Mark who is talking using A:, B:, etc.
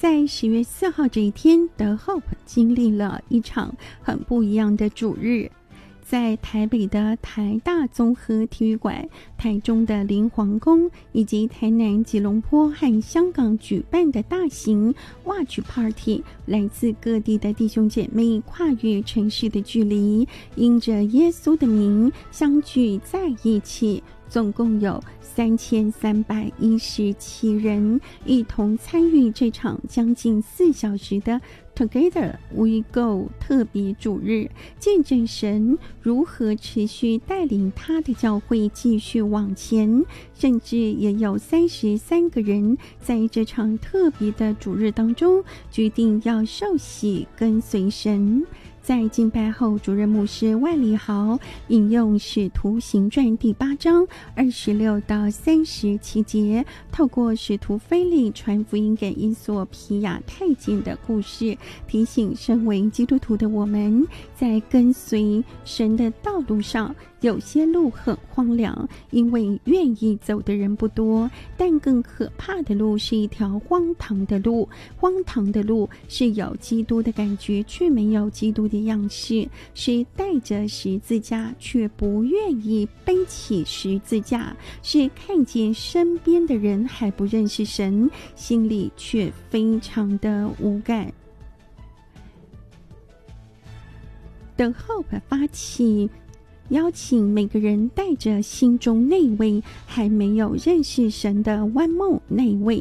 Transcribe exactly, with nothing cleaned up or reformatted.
A: 在十月四号这一天，The Hope 经历了一场很不一样的主日。在台北的台大综合体育馆、台中的林皇宫以及台南吉隆坡和香港举办的大型 Watch Party， 来自各地的弟兄姐妹跨越城市的距离，因着耶稣的名相聚在一起，总共有三千三百一十七人一同参与这场将近四小时的 Together We Go 特别主日，见证神如何持续带领他的教会继续往前，甚至也有三十三个人在这场特别的主日当中决定要受洗跟随神。在敬拜后，主任牧师万里豪引用《使徒行传》第八章二十六到三十七节，透过使徒腓利传福音给伊索皮亚太监的故事，提醒身为基督徒的我们，在跟随神的道路上，有些路很荒凉，因为愿意走的人不多，但更可怕的路是一条荒唐的路。荒唐的路是有基督的感觉，却没有基督的样式，是带着十字架却不愿意背起十字架，是看见身边的人还不认识神，心里却非常的无感。The Hope 发起邀请每个人带着心中那位还没有认识神的弯梦那位